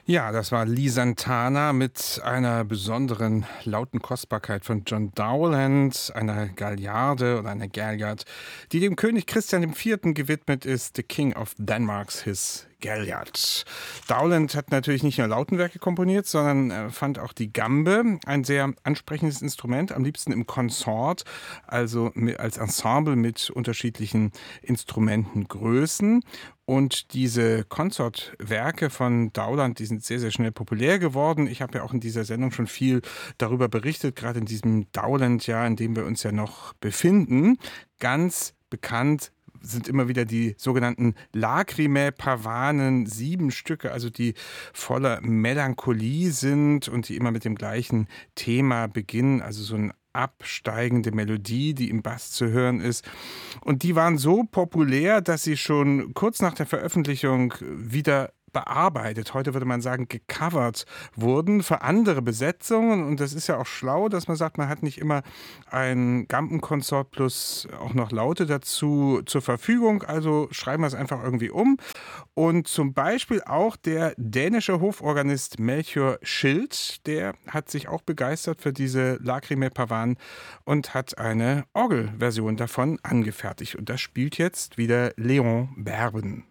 Ja, das war Lee Santana mit einer besonderen lauten Kostbarkeit von John Dowland, einer Galliarde oder einer Galliard, die dem König Christian IV. Gewidmet ist, The King of Denmark's His Galliard. Dowland hat natürlich nicht nur Lautenwerke komponiert, sondern fand auch die Gambe ein sehr ansprechendes Instrument, am liebsten im Consort, also als Ensemble mit unterschiedlichen Instrumentengrößen. Und diese Konzertwerke von Dowland, die sind sehr, sehr schnell populär geworden. Ich habe ja auch in dieser Sendung schon viel darüber berichtet, gerade in diesem Dowland-Jahr, in dem wir uns ja noch befinden. Ganz bekannt sind immer wieder die sogenannten Lacrimae Pavanen, 7 Stücke, also die voller Melancholie sind und die immer mit dem gleichen Thema beginnen, also so ein absteigende Melodie, die im Bass zu hören ist. Und die waren so populär, dass sie schon kurz nach der Veröffentlichung wieder bearbeitet, heute würde man sagen gecovert wurden für andere Besetzungen. Und das ist ja auch schlau, dass man sagt, man hat nicht immer ein Gambenkonsort plus auch noch Laute dazu zur Verfügung, also schreiben wir es einfach irgendwie um. Und zum Beispiel auch der dänische Hoforganist Melchior Schild, der hat sich auch begeistert für diese Lacrimae Pavan und hat eine Orgelversion davon angefertigt. Und das spielt jetzt wieder Leon Berben.